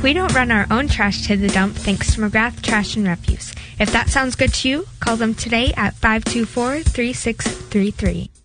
We don't run our own trash to the dump thanks to McGrath Trash and Refuse. If that sounds good to you, call them today at 524-3633.